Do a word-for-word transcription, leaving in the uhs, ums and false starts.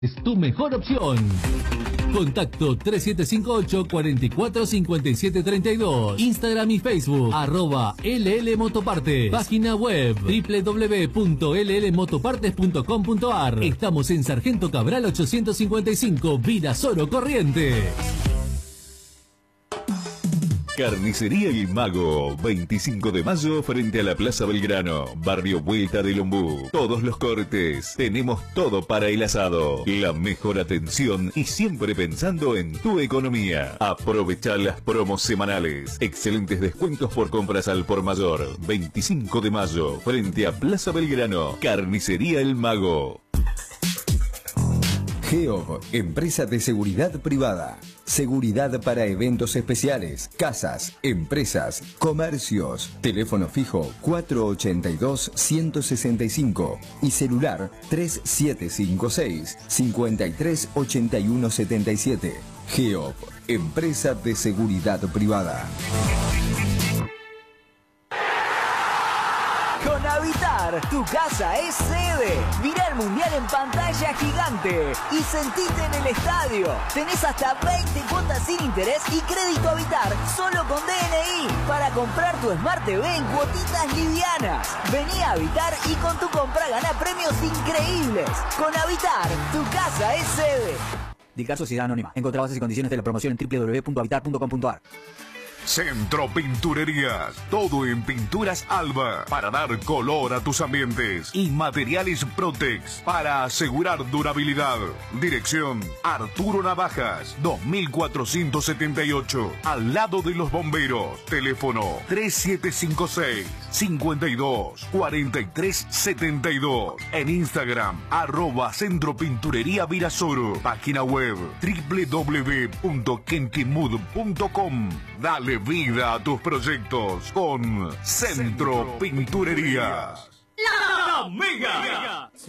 Es tu mejor opción. Contacto tres siete cinco ocho, cuatro cuatro, cinco siete tres dos. Instagram y Facebook, arroba L L Motopartes. Página web, doble u doble u doble u punto L L motopartes punto com punto A R. Estamos en Sargento Cabral ochocientos cincuenta y cinco, Virasoro, Corrientes. Carnicería El Mago, veinticinco de mayo frente a la Plaza Belgrano, barrio Vuelta del Ombú. Todos los cortes, tenemos todo para el asado. La mejor atención y siempre pensando en tu economía. Aprovecha las promos semanales. Excelentes descuentos por compras al por mayor. veinticinco de mayo frente a Plaza Belgrano. Carnicería El Mago. GEOB, empresa de seguridad privada. Seguridad para eventos especiales, casas, empresas, comercios. Teléfono fijo cuatro ochenta y dos, ciento sesenta y cinco y celular tres siete cinco seis, cincuenta y tres ochenta y uno setenta y siete. GEOB, empresa de seguridad privada. Con Habitar, tu casa es sede. Mirá el Mundial en pantalla gigante y sentite en el estadio. Tenés hasta veinte cuotas sin interés y crédito Habitar solo con D N I para comprar tu Smart T V en cuotitas livianas. Vení a Habitar y con tu compra gana premios increíbles. Con Habitar, tu casa es sede. Dicar Sociedad Anónima. Encontrá bases y condiciones de la promoción en doble u doble u doble u punto habitar punto com punto A R. Centro Pinturerías, todo en pinturas Alba, para dar color a tus ambientes, y materiales Protex, para asegurar durabilidad. Dirección, Arturo Navajas, dos mil cuatrocientos setenta y ocho, al lado de los bomberos. Teléfono tres siete cinco seis, cincuenta y dos, cuarenta y tres setenta y dos. En Instagram, arroba Centro Pinturería Virasoro. Página web, doble u doble u doble u punto kentimud punto com. Dale vida a tus proyectos con Centro Pinturerías. La Mega.